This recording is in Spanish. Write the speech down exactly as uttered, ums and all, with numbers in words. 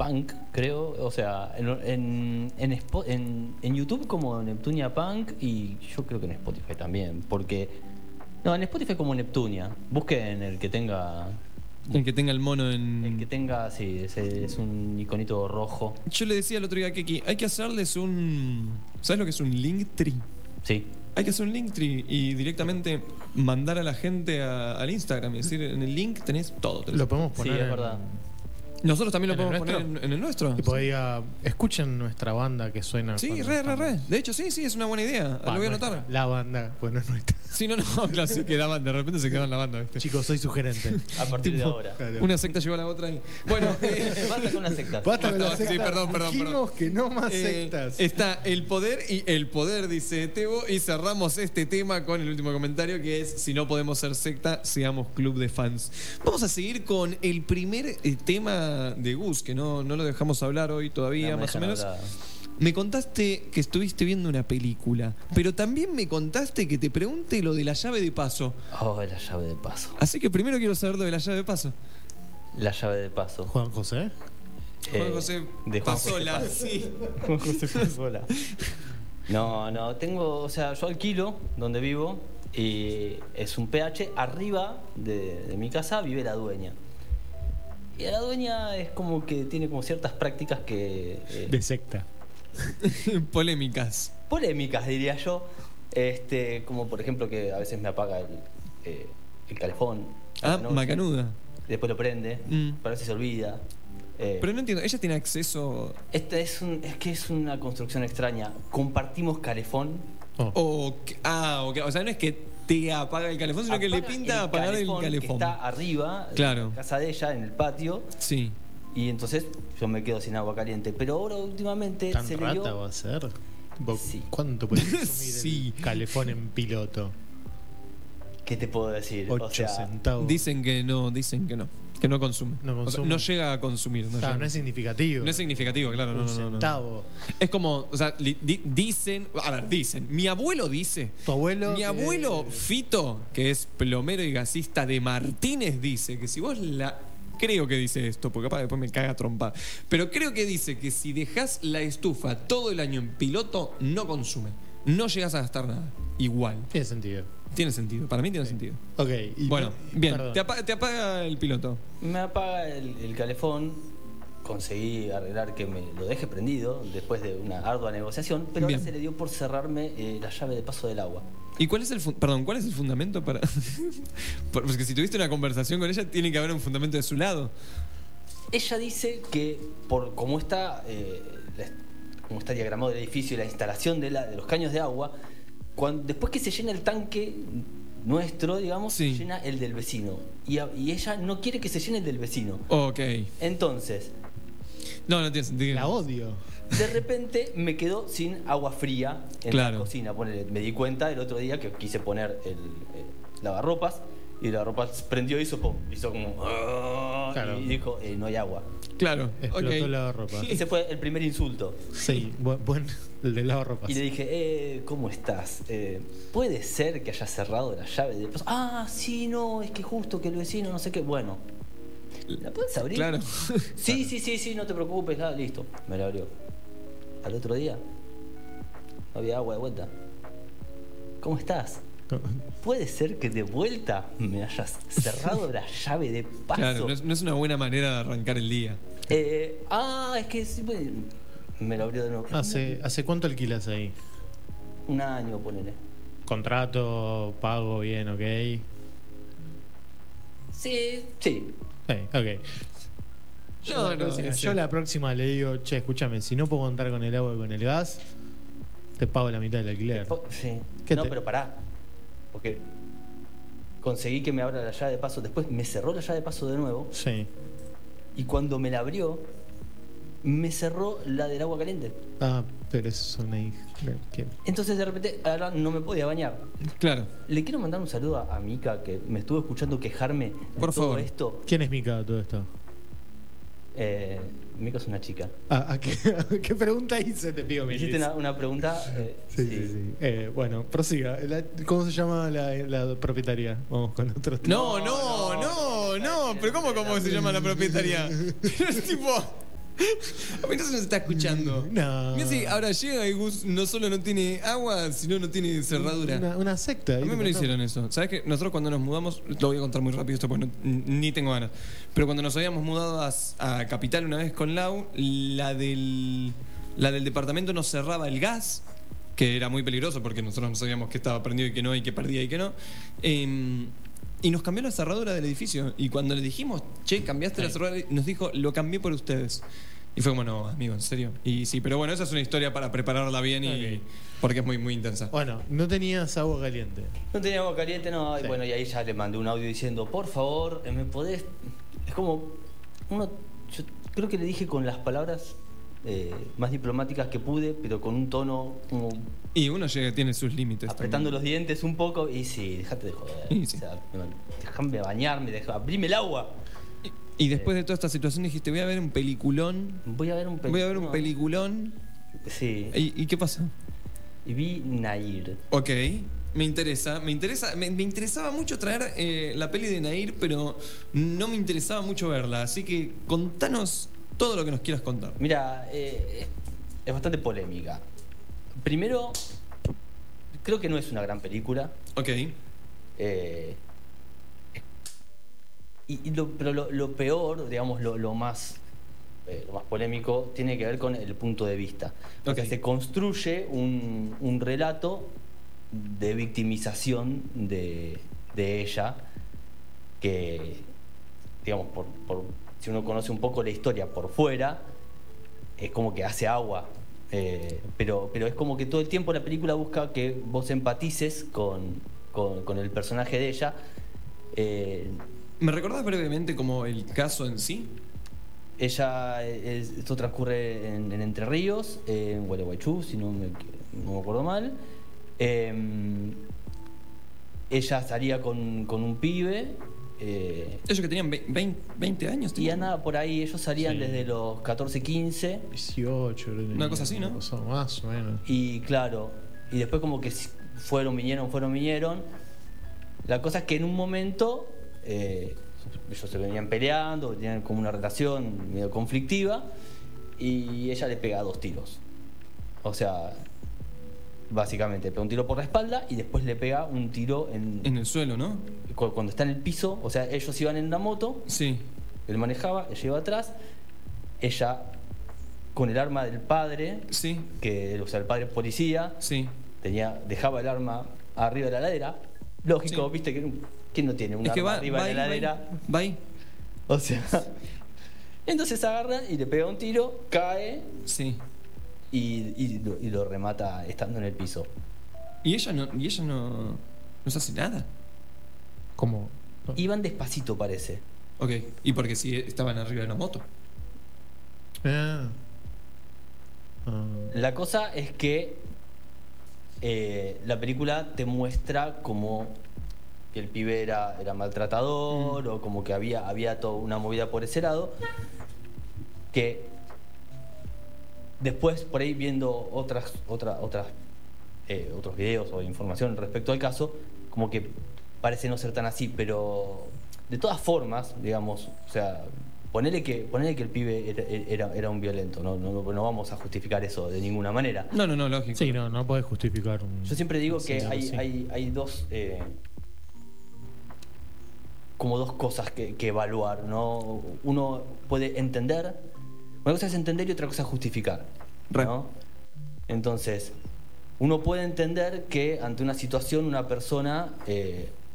Punk, creo. O sea, en, en, en, en, en YouTube como Neptunia Punk y yo creo que en Spotify también. Porque. No, en Spotify como Neptunia. Busquen el que tenga. El que tenga el mono en. El que tenga, sí, ese es un iconito rojo. Yo le decía el otro día a Keki, hay que hacerles un. ¿Sabes lo que es un Linktree? Sí. Hay que hacer un Linktree y directamente mandar a la gente a- al Instagram y decir, en el link tenés todo. tenés- Lo podemos poner Sí, es en- verdad. Nosotros también lo ¿En el podemos poner en, nuestro? en el nuestro. Tipo, diga, escuchen nuestra banda que suena. Sí, cuando re, re, re. estamos- De hecho, sí, sí, es una buena idea. Va, lo voy a nuestra- anotar. La banda, pues no es nuestra. Sí, no, no, claro, sí quedaban, de repente se quedaban la banda, ¿viste? Chicos, soy su gerente. A partir de Tipo, ahora. claro. Una secta llevó a la otra ahí. Bueno, eh, Basta con las sectas. Basta con Basta, las sí, sectas. perdón, perdón, Dijimos perdón. que no más eh, sectas. está el poder y el poder, dice Tebo. Y cerramos este tema con el último comentario que es: si no podemos ser secta, seamos club de fans. Vamos a seguir con el primer eh, tema de Gus, que no, no lo dejamos hablar hoy todavía, No me más o dejan menos. hablar. Me contaste que estuviste viendo una película, pero también me contaste que te pregunte lo de la llave de paso. Oh, la llave de paso. Así que primero quiero saber lo de la llave de paso. La llave de paso. Juan José. Juan Eh, José de Juan José Pasola, Paso. sí. Juan José Pasola. No, no, tengo, o sea, yo alquilo donde vivo y es un P H, arriba de, de mi casa vive la dueña. Y la dueña es como que tiene como ciertas prácticas que... eh, De secta. Polémicas. polémicas, diría yo. Este, como por ejemplo que a veces me apaga el, eh, el calefón. a Ah, la noche, macanuda. Después lo prende, Mm. pero a veces se olvida. Eh, Pero no entiendo, ella tiene acceso. Esta es, un, es que es una construcción extraña. Compartimos calefón. Oh. O que- ah, ok. O sea, no es que te apaga el calefón, sino que le apaga pinta apagar el que calefón. está arriba, Claro. en la casa de ella, en el patio. Sí. Y entonces yo me quedo sin agua caliente. Pero ahora últimamente ¿Tan se le rata dio... va a ser? Vos, Sí. ¿Cuánto puede consumir Sí. el calefón en piloto? ¿Qué te puedo decir? ocho o sea, centavos. Dicen que no, dicen que no. Que no consume. No O sea, consume. no llega a consumir. No, Claro, llega. no es significativo. No es significativo, claro. No, Un no, no, no. centavo. Es como, o sea, li- di- dicen, a ver, dicen, mi abuelo dice, Tu abuelo. mi abuelo eh, Fito, que es plomero y gasista de Martínez, dice que si vos la... Creo que dice esto, porque capaz después me caga trompa. Pero creo que dice que si dejas la estufa todo el año en piloto, no consume. No llegas a gastar nada. Igual. Tiene sentido. Tiene sentido. Para mí tiene sentido. Ok. y- Bueno, y- bien. perdón. Te apaga, te apaga el piloto. Me apaga el, el calefón. Conseguí arreglar que me lo deje prendido después de una ardua negociación, pero Bien. ahora se le dio por cerrarme eh, la llave de paso del agua. ¿Y cuál es el fu- perdón, cuál es el fundamento para porque si tuviste una conversación con ella tiene que haber un fundamento de su lado? Ella dice que por cómo está, eh, la- cómo está diagramado el edificio y la instalación de, la- de los caños de agua, cuando, después que se llena el tanque nuestro, digamos, Sí. se llena el del vecino. Y, a- y ella no quiere que se llene el del vecino. Ok. Entonces, No, no tiene sentido. La odio. de repente me quedo sin agua fría en Claro. la cocina. Ponele, me di cuenta el otro día que quise poner el, eh, lavarropas y el lavarropas prendió y hizo, pum, hizo como... "Ah", Claro. y dijo, eh, no hay agua. Claro. Explotó ok. la ropa. Ese fue el primer insulto. Sí, buen, buen- el de lavarropas. Y le dije, eh, ¿cómo estás? Eh, ¿Puede ser que haya cerrado la llave de paso? Ah, sí, no, es que justo que el vecino no sé qué. Bueno, ¿la puedes abrir? Claro. Sí, sí, sí, sí, no te preocupes, nada, listo. Me la abrió. Al otro día, no había agua de vuelta. ¿Cómo estás? ¿Puede ser que de vuelta me hayas cerrado la llave de paso? Claro, no es, no es una buena manera de arrancar el día. Eh, ah, es que sí, pues, me lo abrió de nuevo. ¿Hace, ¿Hace cuánto alquilas ahí? Un año, ponele. Contrato, pago bien, ok. Sí, sí. Sí, ok. No, no, Yo, sí, sí. yo la próxima le digo, che, escúchame, si no puedo contar con el agua y con el gas, te pago la mitad del alquiler. Po- Sí. ¿Qué No, te- pero pará. Porque conseguí que me abra la llave de paso. Después me cerró la llave de paso de nuevo. Sí. Y cuando me la abrió, me cerró la del agua caliente. Ah, pero es una hija. ¿Qué? Entonces de repente ahora no me podía bañar. Claro. Le quiero mandar un saludo a, a Mika, que me estuvo escuchando quejarme de Por todo favor. esto. ¿Quién es Mica de todo esto? Eh, Mika es una chica. Ah, ¿a qué, ¿qué pregunta hice? Te pido, Me mi hiciste una, una pregunta. eh, Sí, sí, sí. Eh, bueno, prosiga. La- ¿Cómo se llama la, la propietaria? Vamos con otro tema. No, no, no, no. Pero ¿cómo, cómo se llama la propietaria? Pero es tipo. A mí no se nos está escuchando. No. Mira si ahora llega y Gus no solo no tiene agua, sino no tiene cerradura. Una, una secta. A ahí mí te me lo contamos. hicieron eso. ¿Sabes qué? Nosotros cuando nos mudamos, lo voy a contar muy rápido esto porque no- ni tengo ganas. Pero cuando nos habíamos mudado a, a Capital una vez con Lau, la del, la del departamento nos cerraba el gas, que era muy peligroso porque nosotros no sabíamos que estaba prendido y que no, y que perdía y que no. Eh, y nos cambió la cerradura del edificio. Y cuando le dijimos, che, cambiaste la cerradura, nos dijo, lo cambié por ustedes. Y fue como, no, amigo, en serio. Y sí, pero bueno, esa es una historia para prepararla bien y Ok. porque es muy, muy intensa. Bueno, no tenías agua caliente. No tenía agua caliente, no. Sí. Y bueno, y ahí ya le mandé un audio diciendo, por favor, eh, ¿me podés...? Es como, uno, yo creo que le dije con las palabras eh, más diplomáticas que pude, pero con un tono como Y uno llega, tiene sus límites. apretando los también. dientes un poco. Y sí, déjate de joder. Y sí. O sea, déjame bañarme, deja, abrime el agua. Y después de toda esta situación dijiste, voy a ver un peliculón. Voy a ver un Voy a ver un no, peliculón. Sí. ¿Y, y qué pasa? Y vi Nair. Ok, me interesa, me interesa, me, me interesaba mucho traer eh, la peli de Nair, pero no me interesaba mucho verla. Así que contanos todo lo que nos quieras contar. Mira, eh, es bastante polémica. Primero, creo que no es una gran película. Ok. Eh, y, y lo, pero lo, lo peor, digamos, lo, lo más eh, lo más polémico, tiene que ver con el punto de vista. O sea, Ok. se construye un, un relato de victimización de, de ella, que, digamos, por, por- si uno conoce un poco la historia por fuera, es como que hace agua. Eh, pero, pero es como que todo el tiempo la película busca que vos empatices con, con, con el personaje de ella. Eh, ¿Me recordás brevemente como el caso en sí? ella, es- esto transcurre en, en Entre Ríos, en Gualeguaychú, si no me, no me acuerdo mal. Eh, ella salía con, con un pibe. eh, Ellos que tenían ve- veinte, veinte años. y tenían. andaba por ahí, ellos salían Sí. desde los catorce, quince. dieciocho, creo que Una tenía, cosa así, ¿no? una cosa más o menos. Y claro, y después como que si- fueron, vinieron, fueron, vinieron. La cosa es que en un momento eh, ellos se venían peleando, tenían como una relación medio conflictiva, y ella le pega dos tiros. O sea, básicamente le pega un tiro por la espalda y después le pega un tiro en, En el suelo, ¿no? cu- cuando está en el piso. O sea, ellos iban en una moto, Sí. él manejaba, ella iba atrás, ella con el arma del padre, Sí. que, o sea, el padre es policía, Sí. tenía, dejaba el arma arriba de la heladera. Lógico, Sí. viste que ¿quién no tiene un Es que arma va, arriba va de ahí, la va ahí. heladera? Va ahí. O sea, entonces agarra y le pega un tiro, cae Sí. y, y lo, y lo remata estando en el piso. Y ella no, y ella no, no se hace nada. ¿Cómo? Iban despacito, parece. Ok. Y porque si estaban arriba de una moto. Ah. Ah. La cosa es que eh, la película te muestra como que el pibe era, era maltratador, o como que había, había toda una movida por ese lado, que después por ahí viendo otras, otra- otras, eh, otros videos o información respecto al caso, como que parece no ser tan así, pero de todas formas, digamos, o sea, ponele que, ponele que el pibe era, era, era un violento, no, no, no vamos a justificar eso de ninguna manera. No, no, no, lógico. Sí, no, no podés justificar un. Yo siempre digo que Sí, hay, sí. hay, hay dos eh, como dos cosas que, que evaluar, ¿no? Uno puede entender, una cosa es entender y otra cosa es justificar, Re. ¿no? Entonces, uno puede entender que ante una situación una persona eh,